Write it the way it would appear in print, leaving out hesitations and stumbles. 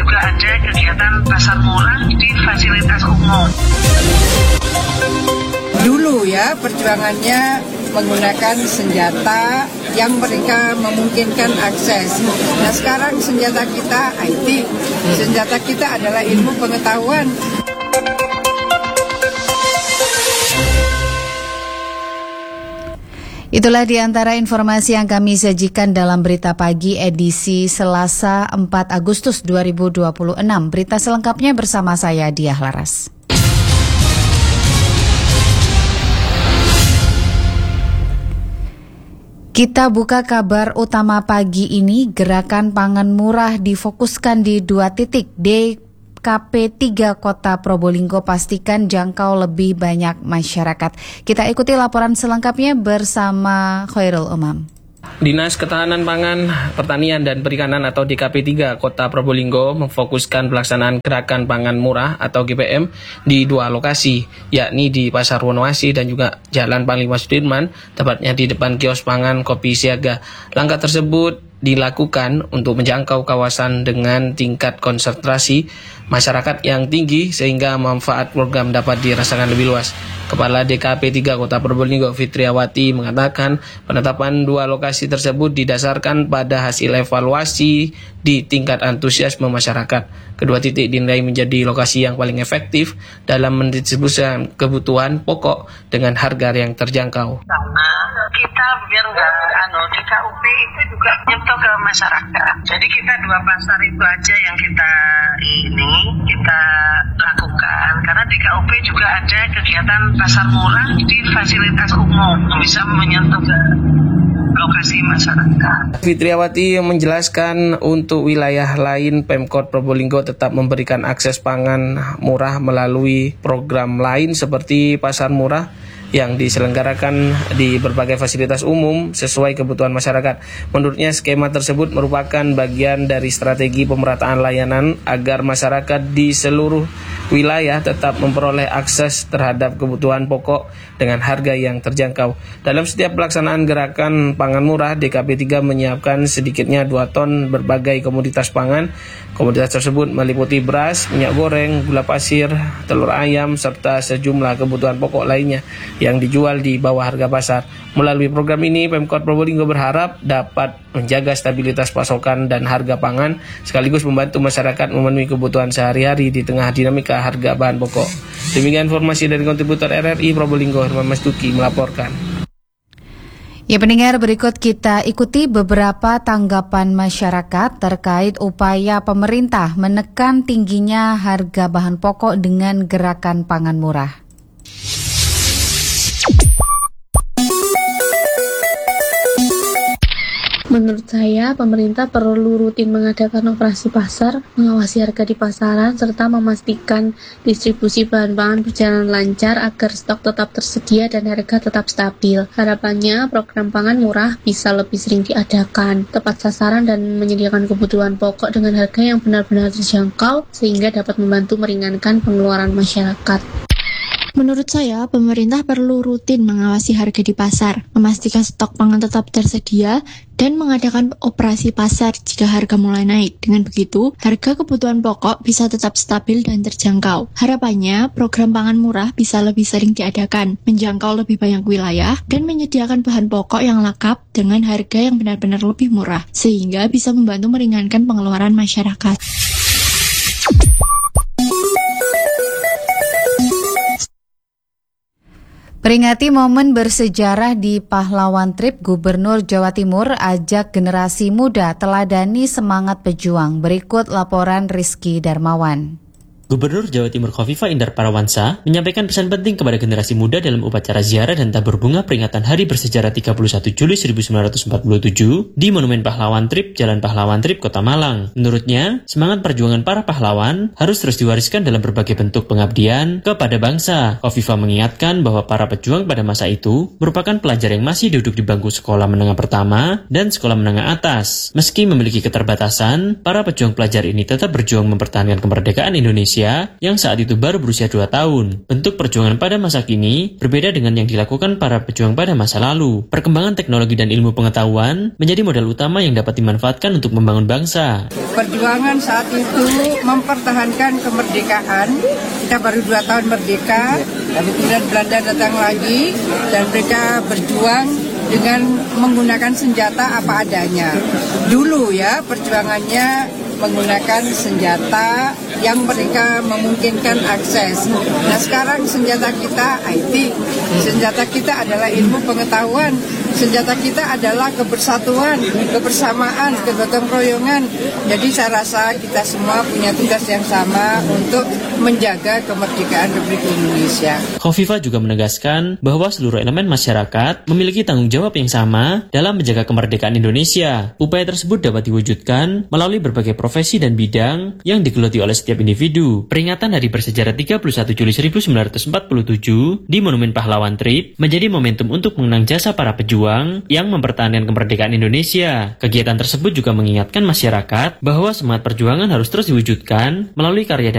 juga ada kegiatan pasar murah di fasilitas umum. Dulu ya perjuangannya menggunakan senjata yang mereka memungkinkan akses. Nah sekarang senjata kita IT, senjata kita adalah ilmu pengetahuan. Itulah di antara informasi yang kami sajikan dalam Berita Pagi edisi Selasa 4 Agustus 2026. Berita selengkapnya bersama saya, Diah Laras. Kita buka kabar utama pagi ini, gerakan pangan murah difokuskan di 2 titik. DKP 3 Kota Probolinggo pastikan jangkau lebih banyak masyarakat. Kita ikuti laporan selengkapnya bersama Khairul Umam. Dinas Ketahanan Pangan, Pertanian dan Perikanan atau DKP 3 Kota Probolinggo memfokuskan pelaksanaan gerakan pangan murah atau GPM di 2 lokasi, yakni di Pasar Wonowasi dan juga Jalan Panglima Sudirman, tepatnya di depan kios pangan Kopi Siaga. Langkah tersebut dilakukan untuk menjangkau kawasan dengan tingkat konsentrasi masyarakat yang tinggi sehingga manfaat program dapat dirasakan lebih luas. Kepala DKP 3 Kota Probolinggo Fitriawati mengatakan penetapan 2 lokasi tersebut didasarkan pada hasil evaluasi di tingkat antusiasme masyarakat. Kedua titik dinilai menjadi lokasi yang paling efektif dalam mendistribusikan kebutuhan pokok dengan harga yang terjangkau. Kita biar nggak DKUP itu juga nyentuh ke masyarakat. Jadi kita 2 pasar itu aja yang kita lakukan karena DKUP juga ada kegiatan pasar murah di fasilitas umum bisa menyentuh ke lokasi masyarakat. Fitriawati menjelaskan untuk wilayah lain Pemkot Probolinggo tetap memberikan akses pangan murah melalui program lain seperti pasar murah yang diselenggarakan di berbagai fasilitas umum sesuai kebutuhan masyarakat. Menurutnya skema tersebut merupakan bagian dari strategi pemerataan layanan agar masyarakat di seluruh wilayah tetap memperoleh akses terhadap kebutuhan pokok dengan harga yang terjangkau. Dalam setiap pelaksanaan gerakan pangan murah, DKP 3 menyiapkan sedikitnya 2 ton berbagai komoditas pangan. Komoditas tersebut meliputi beras, minyak goreng, gula pasir, telur ayam, serta sejumlah kebutuhan pokok lainnya yang dijual di bawah harga pasar. Melalui program ini, Pemkot Probolinggo berharap dapat menjaga stabilitas pasokan dan harga pangan, sekaligus membantu masyarakat memenuhi kebutuhan sehari-hari di tengah dinamika harga bahan pokok. Demikian informasi dari kontributor RRI Probolinggo, Herman Masduki melaporkan. Ya pendengar, berikut kita ikuti beberapa tanggapan masyarakat terkait upaya pemerintah menekan tingginya harga bahan pokok dengan gerakan pangan murah. Menurut saya, pemerintah perlu rutin mengadakan operasi pasar, mengawasi harga di pasaran, serta memastikan distribusi bahan pangan berjalan lancar agar stok tetap tersedia dan harga tetap stabil. Harapannya, program pangan murah bisa lebih sering diadakan, tepat sasaran dan menyediakan kebutuhan pokok dengan harga yang benar-benar terjangkau, sehingga dapat membantu meringankan pengeluaran masyarakat. Menurut saya, pemerintah perlu rutin mengawasi harga di pasar, memastikan stok pangan tetap tersedia, dan mengadakan operasi pasar jika harga mulai naik. Dengan begitu, harga kebutuhan pokok bisa tetap stabil dan terjangkau. Harapannya, program pangan murah bisa lebih sering diadakan, menjangkau lebih banyak wilayah, dan menyediakan bahan pokok yang lengkap dengan harga yang benar-benar lebih murah, sehingga bisa membantu meringankan pengeluaran masyarakat. Peringati momen bersejarah di Pahlawan Trip, Gubernur Jawa Timur ajak generasi muda teladani semangat pejuang. Berikut laporan Rizky Darmawan. Gubernur Jawa Timur Khofifah Indar Parawansa menyampaikan pesan penting kepada generasi muda dalam upacara ziarah dan tabur bunga peringatan Hari Bersejarah 31 Juli 1947 di Monumen Pahlawan Trip, Jalan Pahlawan Trip, Kota Malang. Menurutnya, semangat perjuangan para pahlawan harus terus diwariskan dalam berbagai bentuk pengabdian kepada bangsa. Khofifah mengingatkan bahwa para pejuang pada masa itu merupakan pelajar yang masih duduk di bangku sekolah menengah pertama dan sekolah menengah atas. Meski memiliki keterbatasan, para pejuang pelajar ini tetap berjuang mempertahankan kemerdekaan Indonesia Indonesia yang saat itu baru berusia 2 tahun. Bentuk perjuangan pada masa kini berbeda dengan yang dilakukan para pejuang pada masa lalu. Perkembangan teknologi dan ilmu pengetahuan menjadi modal utama yang dapat dimanfaatkan untuk membangun bangsa. Perjuangan saat itu mempertahankan kemerdekaan. Kita baru 2 tahun merdeka, lalu kemudian Belanda datang lagi dan mereka berjuang dengan menggunakan senjata apa adanya. Dulu ya perjuangannya menggunakan senjata yang mereka memungkinkan akses. Nah sekarang senjata kita IT, senjata kita adalah ilmu pengetahuan, senjata kita adalah kebersatuan, kebersamaan, kegotong royongan. Jadi saya rasa kita semua punya tugas yang sama untuk menjaga kemerdekaan Republik Indonesia. Khofifah juga menegaskan bahwa seluruh elemen masyarakat memiliki tanggung jawab yang sama dalam menjaga kemerdekaan Indonesia. Upaya tersebut dapat diwujudkan melalui berbagai profesi dan bidang yang digeluti oleh setiap individu. Peringatan Hari Bersejarah 31 Juli 1947 di Monumen Pahlawan Trip menjadi momentum untuk mengenang jasa para pejuang yang mempertahankan kemerdekaan Indonesia. Kegiatan tersebut juga mengingatkan masyarakat bahwa semangat perjuangan harus terus diwujudkan melalui karya dan